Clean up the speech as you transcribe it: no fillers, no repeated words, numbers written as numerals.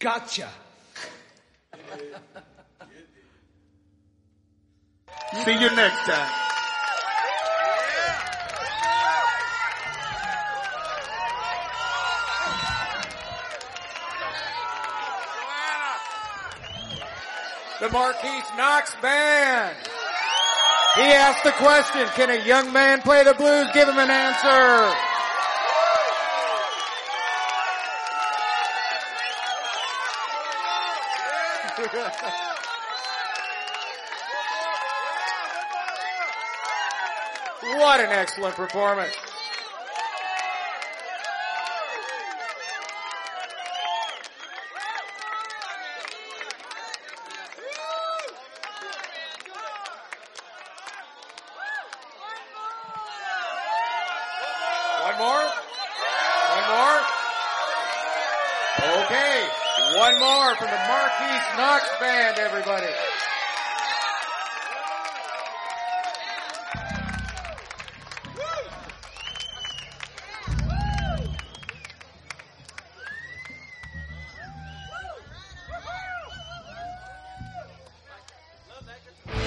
Gotcha. See you next time. The Marquise Knox Band. He asked the question, can a young man play the blues? Give him an answer. What an excellent performance. One more? One more? Okay. One more from the Marquise Knox Band, everybody.